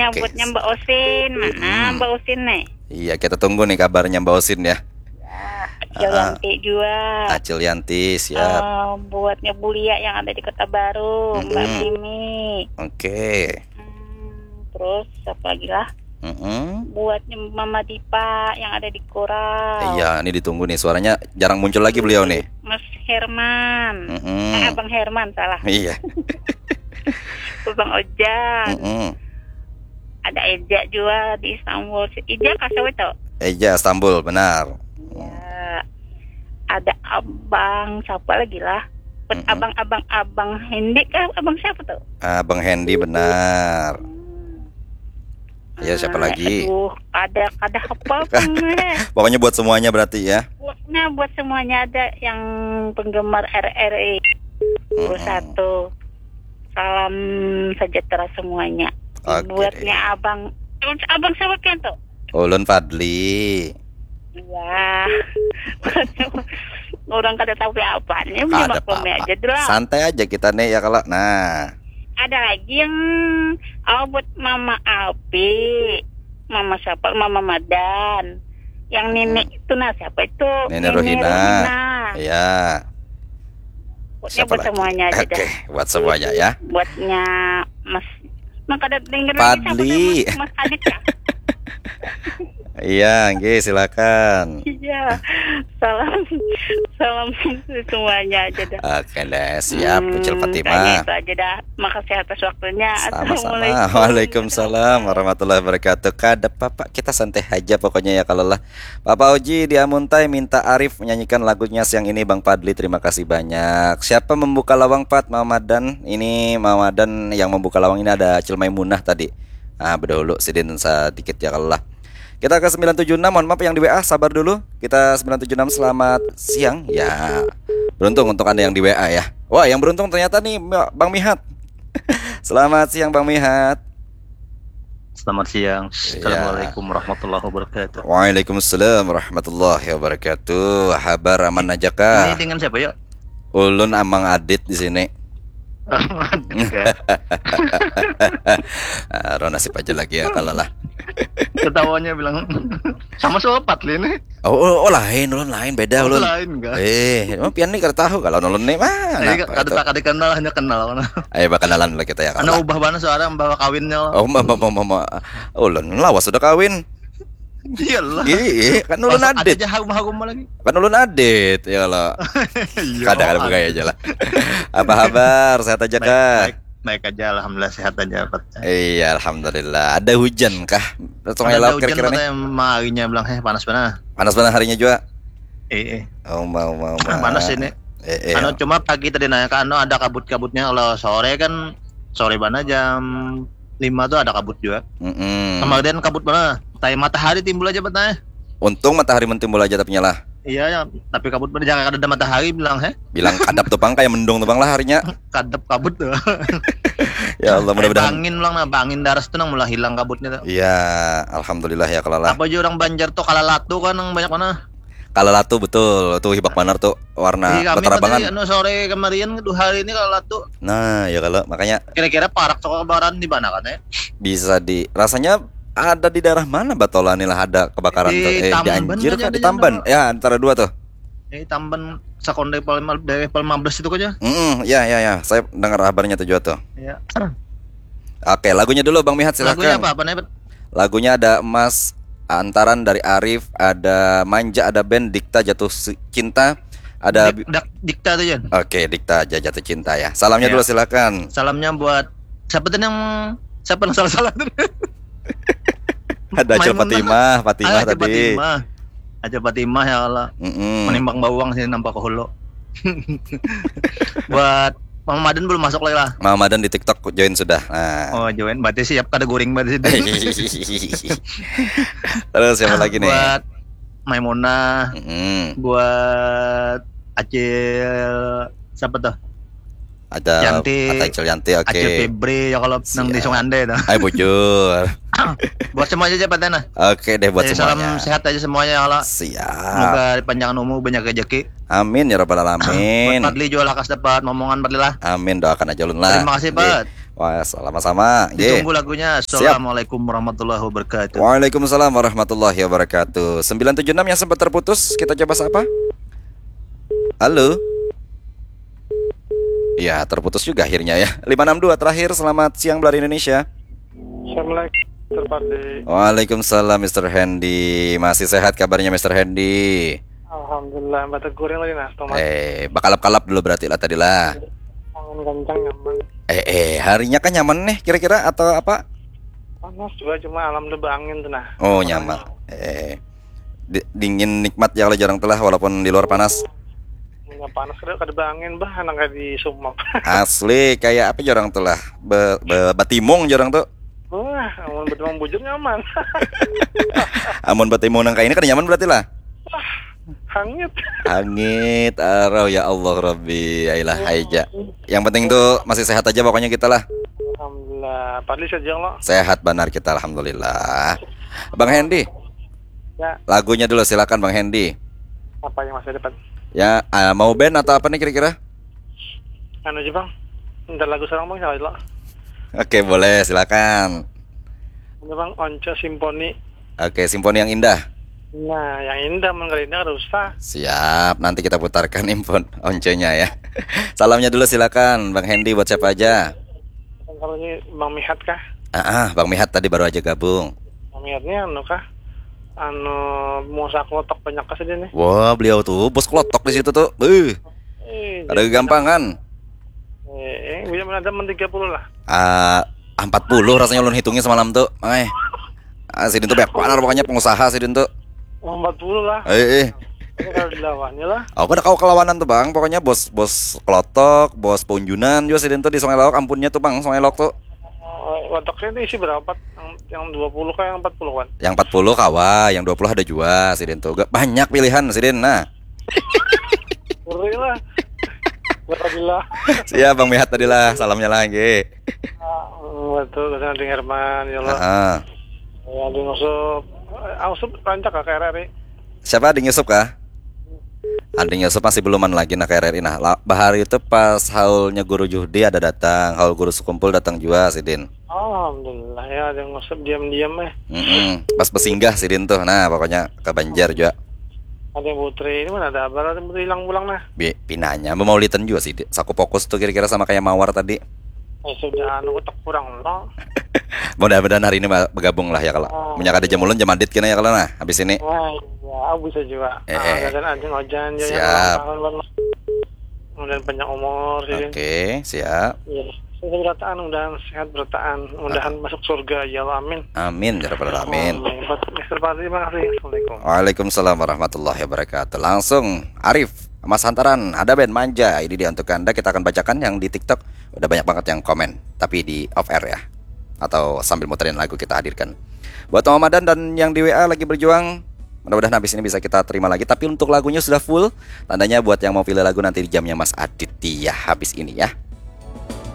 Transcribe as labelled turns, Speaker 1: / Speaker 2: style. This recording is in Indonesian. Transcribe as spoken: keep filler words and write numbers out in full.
Speaker 1: Okay. Buatnya Mbak Osin, mana hmm. Mbak Osin nih?
Speaker 2: Iya, kita tunggu nih kabarnya Mbak Osin ya.
Speaker 1: Acil uh, Yanti juga.
Speaker 2: Acil Yanti, siap.
Speaker 1: Uh, buatnya Bulia yang ada di Kota Baru, mm-hmm. Mbak Mimi.
Speaker 2: Oke. Okay.
Speaker 1: Hmm, terus apa lagi lah?
Speaker 2: Mm-hmm.
Speaker 1: Buatnya Mama Dipa yang ada di Korau.
Speaker 2: Iya, ini ditunggu nih, suaranya jarang muncul lagi beliau nih.
Speaker 1: Mas Herman,
Speaker 2: mm-hmm.
Speaker 1: eh, Abang Herman salah.
Speaker 2: Iya.
Speaker 1: Bang Ojang.
Speaker 2: Mm-hmm.
Speaker 1: Ada Eja juga di Istanbul. Eja kasih itu.
Speaker 2: Eja Istanbul, benar.
Speaker 1: Ya. Ada Abang siapa lagi lah? Mm-hmm. Abang Abang Abang Hendi kah? Abang siapa tuh?
Speaker 2: Abang Hendi, benar. Ya, siapa lagi?
Speaker 1: Aduh, ada ada apa pun.
Speaker 2: Pokoknya buat semuanya berarti ya.
Speaker 1: Nah, buat semuanya ada yang penggemar R R I mm-hmm. satu. Salam sejahtera semuanya. Okay, buatnya deh. Abang Abang siapa kan tuh?
Speaker 2: Ulun Fadli.
Speaker 1: Iya. Orang kada tahu apa nih, maklumnya aja dulu.
Speaker 2: Santai aja kita nih ya kalau. Nah.
Speaker 1: Ada lagi yang oh, buat Mama Alpi, Mama siapa? Mama Madan. Yang nenek itu nah siapa itu?
Speaker 2: Nenek, nenek Rohina. Iya.
Speaker 1: Buatnya buat lagi? Semuanya aja.
Speaker 2: Oke, okay, buat semuanya ya.
Speaker 1: Buatnya Mas Maka ada denger
Speaker 2: Fadli.
Speaker 1: Mas, Mas Adit ya?
Speaker 2: Iya, nggih silakan.
Speaker 1: Iya. Salam salam semuanya aja dah.
Speaker 2: Oke deh, siap hmm, Ucil
Speaker 1: Itu
Speaker 2: Fatimah.
Speaker 1: aja dah. Makasih atas waktunya.
Speaker 2: Sama-sama. Waalaikumsalam warahmatullahi wabarakatuh. Kada Papa, kita santai aja pokoknya ya kalau lah. Papa Oji di Amuntai minta Arif menyanyikan lagunya siang ini Bang Fadli. Terima kasih banyak. Siapa membuka lawang Pat? Mamadan. Ini Mamadan yang membuka lawang ini ada Acil Maimunah tadi. Ah, berdahulu sidin sedikit ya kalau lah. Kita ke sembilan tujuh enam, mohon maaf yang di W A, sabar dulu. Kita sembilan tujuh enam, selamat siang. Ya, beruntung untuk Anda yang di W A ya. Wah, yang beruntung ternyata nih Bang Mihat. Selamat siang Bang Mihat.
Speaker 3: Selamat siang. Assalamualaikum warahmatullahi wabarakatuh.
Speaker 2: Waalaikumsalam warahmatullahi wabarakatuh. Habar aman aja kah?
Speaker 3: Ini dengan siapa ya?
Speaker 2: Ulun Amang Adit di sini. Rona nasib aja lagi ya kalau lah.
Speaker 3: Ketawanya bilang sama sopat ini.
Speaker 2: Oh, oh, oh lain, ulun lain beda ulun.
Speaker 3: Oh, lain enggak?
Speaker 2: Eh, emang pian nih kada tahu kalau ulun nih mana?
Speaker 3: Kada tak kada kenal hanya kenal.
Speaker 2: Ayo bakalan lah kita ya.
Speaker 3: Ana ubah bana seorang bawa kawinnya.
Speaker 2: Oh, mama mama ulun lawas sudah kawin.
Speaker 3: Iyalah.
Speaker 2: Iya, kan ulun Adit.
Speaker 3: Ada harum-harum lagi.
Speaker 2: Kan ulun Adit, ya Allah. Kada-kada begaya aja lah. Apa kabar? Sehat aja kah?
Speaker 3: Baik, baik aja, alhamdulillah sehat aja, Pak.
Speaker 2: Iya, alhamdulillah. Ada hujan kah?
Speaker 3: Sungai Laut kira-kira nih. Harinya bilang eh panas banget.
Speaker 2: Panas banget harinya juga.
Speaker 3: Eh, eh.
Speaker 2: Oh, mau mau mau.
Speaker 3: Panas ini.
Speaker 2: Eh, eh.
Speaker 3: Anu cuma pagi tadi nanya kan, anu ada kabut-kabutnya. Kalau sore kan sore banget jam lima tuh ada kabut juga.
Speaker 2: Mm-mm.
Speaker 3: Kemudian kabut mana? Tapi matahari timbul aja betanya.
Speaker 2: Untung matahari mentimbul aja tapi nyala.
Speaker 3: Iya ya, tapi kabut mana jangan ada matahari bilang he.
Speaker 2: Bilang kadap tuh bang kayak mendung tuh bang lah harinya.
Speaker 3: Kadap kabut tuh.
Speaker 2: Ya Allah mudah-mudahan.
Speaker 3: Angin lang nah, angin daras tuh nang mulai hilang kabutnya tuh.
Speaker 2: Iya, alhamdulillah ya kalau lah.
Speaker 3: Apa aja orang Banjar tuh kala latu kan yang banyak mana?
Speaker 2: Kala latu betul, tuh hibak banar tuh warna keterabangan.
Speaker 3: Anu sore kemarin dua hari ini kala latu.
Speaker 2: Nah, ya kalau makanya
Speaker 3: kira-kira parak kebakaran di mana kan ya?
Speaker 2: Bisa di rasanya ada di daerah mana Batola nih lah ada kebakaran
Speaker 3: di
Speaker 2: tuh eh di Anjir kah di Tamban? Ya, antara dua tuh.
Speaker 3: Di Tamban Sakonde Palma dari Palma belas itu aja.
Speaker 2: Mm, ya ya ya, saya dengar kabarnya tuh juga tuh.
Speaker 3: Iya.
Speaker 2: Oke, lagunya dulu Bang Mihat silakan.
Speaker 3: Lagunya apa? Apa nih?
Speaker 2: Lagunya ada Emas Antaran dari Arif, ada Manja, ada band Dikta Jatuh Cinta, ada
Speaker 3: Dik, dak, Dikta tuh Jan.
Speaker 2: Oke, Dikta Jatuh Cinta ya. Salamnya ya. Dulu silakan.
Speaker 3: Salamnya buat siapa tuh yang siapa yang salah-salah tuh?
Speaker 2: Ada Aja Fatimah, Fatimah
Speaker 3: Aja
Speaker 2: tadi.
Speaker 3: Fatimah. Aja Fatimah ya Allah.
Speaker 2: Mm-mm.
Speaker 3: Menimbang bawang sih nampak ke hulu. Buat Mama Madan belum masuk lagi lah.
Speaker 2: Mama Madan di TikTok join sudah. Nah.
Speaker 3: Oh join, berarti siap kada goreng berarti.
Speaker 2: Terus siapa lagi nih?
Speaker 3: Buat Maimunah.
Speaker 2: Mm-hmm.
Speaker 3: Buat Acil siapa tuh?
Speaker 2: Ada
Speaker 3: Yanti,
Speaker 2: ada Acil Yanti, oke.
Speaker 3: Okay. Acil Febri ya kalau nang di Sungai Ande tuh.
Speaker 2: Hai bujur.
Speaker 3: Buat semua aja cepatnya.
Speaker 2: Oke deh buat
Speaker 3: jadi,
Speaker 2: semuanya.
Speaker 3: Salam sehat aja semuanya ya Allah.
Speaker 2: Siap.
Speaker 3: Semoga panjang umur banyak rezeki.
Speaker 2: Amin ya rabbal alamin.
Speaker 3: Buat Fadli juga lakas dapat momongan Fadli lah.
Speaker 2: Amin, doakan aja ulun lah.
Speaker 3: Terima kasih Pak.
Speaker 2: Wah, sama-sama. Ye.
Speaker 3: Ditunggu lagunya. Assalamualaikum warahmatullahi wabarakatuh.
Speaker 2: Waalaikumsalam warahmatullahi wabarakatuh. sembilan tujuh enam yang sempat terputus, kita coba sapa. Halo. Ya, terputus juga akhirnya ya. lima enam dua terakhir, selamat siang Belar Indonesia.
Speaker 4: Assalamualaikum mister Fadli.
Speaker 2: Waalaikumsalam mister Hendy. Masih sehat kabarnya mister Hendy?
Speaker 4: Alhamdulillah, bata goreng lagi nah, tomat.
Speaker 2: Eh, bakalap-kalap dulu berarti lah tadi lah.
Speaker 4: Angin kencang nyaman.
Speaker 2: Eh, eh, harinya kan nyaman nih kira-kira atau apa?
Speaker 4: Panas juga cuma alam leba angin tuh nah.
Speaker 2: Oh, nyaman. Eh, di- dingin nikmat ya kalau jarang telah walaupun di luar panas.
Speaker 4: Ya panas kada kada angin bah anak kayak di Sumak.
Speaker 2: Asli kayak apa jarang telah be, be, batimung jarang tuh.
Speaker 4: Wah, amun betul bujur nyaman.
Speaker 2: Amun batimung nang kayak ini kan nyaman berarti lah.
Speaker 4: Hangit.
Speaker 2: Angit, arau ya Allah Rabbi, ailah aja. Yang penting tuh masih sehat aja pokoknya kita lah.
Speaker 4: Alhamdulillah. Fadli saja lo.
Speaker 2: Sehat benar kita alhamdulillah. Bang Hendy,
Speaker 4: Ya,
Speaker 2: lagunya dulu silakan Bang Hendy.
Speaker 4: apa yang masih dapat?
Speaker 2: Ya, ah, mau band atau apa nih kira-kira?
Speaker 4: Anu aja bang. Ntar lagu sekarang bang siapa lo?
Speaker 2: Oke, boleh silakan.
Speaker 4: Ini bang Onco Simponi.
Speaker 2: Oke, simfoni yang indah.
Speaker 4: Nah, yang indah mengkali ini harus rusak.
Speaker 2: Siap, nanti kita putarkan impon onconya ya. Salamnya dulu silakan Bang Hendy buat siapa aja?
Speaker 4: Kalau ini bang Mihat kah?
Speaker 2: Ah, ah, Bang Mihat tadi baru aja gabung.
Speaker 4: Bang Mihatnya anu kah? Anu musa klotok banyak kasih dia nih.
Speaker 2: Wah, beliau tuh bos klotok di situ tuh. Beuh,
Speaker 4: Eh,
Speaker 2: ada kegampangan.
Speaker 4: Eh, bisa ada men tiga puluh lah.
Speaker 2: Ah, empat puluh rasanya ulun hitungnya semalam tuh. Eh. Ah, sidin tuh banyak panar pokoknya pengusaha sidin tuh.
Speaker 4: empat puluh lah.
Speaker 2: Eh, eh.
Speaker 4: Ini kalau dilawannya lah.
Speaker 2: Aku udah kau kelawanan tuh Bang, pokoknya bos bos klotok, bos punjunan juga sidin tuh di Sungai Lawak, ampunnya tuh Bang, Sungai Lawak tuh.
Speaker 4: Oh, Watoknya itu isi berapa? Yang, yang dua puluh kah yang empat puluh kan?
Speaker 2: Yang empat puluh kawa, yang dua puluh ada juga sidin tuh. Gak banyak pilihan sidin. Nah,
Speaker 4: Ngeri lah. Alhamdulillah.
Speaker 2: siap Bang Mihat tadi lah, salamnya lagi.
Speaker 4: Betul, kesana di Herman, ya Allah.
Speaker 2: Ah,
Speaker 4: Ya, di Ngusup. Ngusup rancak kah K R R I?
Speaker 2: siapa Ading Yusuf kah? Ading Yusuf masih beluman lagi nak K R R I. Nah, la- bahari itu pas haulnya Guru Juhdi ada datang, haul Guru Sekumpul datang juga sidin.
Speaker 4: Alhamdulillah ya, ada Ngusup diam-diam eh.
Speaker 2: Mm-mm. Pas besinggah sidin tuh. Nah, pokoknya ke Banjar juga.
Speaker 4: Ada yang Putri, ini mana ada apa? Ada yang Putri hilang pulang nah.
Speaker 2: Bi pinanya mau maulitan juga sih. Saku fokus tuh kira-kira sama kayak Mawar tadi.
Speaker 4: Eh, sudah anu ketok kurang lo.
Speaker 2: Mudah-mudahan hari ini ma- bergabung lah ya kalau.
Speaker 4: Oh.
Speaker 2: Menyak ada jam ulun jam adit kena ya kalau nah habis ini.
Speaker 4: Wah, ya, bisa juga.
Speaker 2: Eh,
Speaker 4: Ah,
Speaker 2: eh.
Speaker 4: dan anjing ojan ya,
Speaker 2: Siap.
Speaker 4: Kemudian panjang umur sih.
Speaker 2: Oke, siap.
Speaker 4: Iya. Sehat berataan, mudahan sehat berataan, mudahan masuk surga ya Allah, amin.
Speaker 2: Amin ya rabbal alamin.
Speaker 4: mister Fadli, terima kasih. Assalamualaikum.
Speaker 2: Waalaikumsalam warahmatullahi wabarakatuh. Langsung Arif Mas Hantaran, ada band Manja. Ini dia untuk Anda, kita akan bacakan yang di TikTok. Udah banyak banget yang komen, tapi di off air ya. Atau sambil muterin lagu kita hadirkan. Buat Ramadan dan yang di W A lagi berjuang, mudah-mudahan habis ini bisa kita terima lagi. Tapi untuk lagunya sudah full. Tandanya buat yang mau pilih lagu nanti di jamnya Mas Aditya habis ini ya.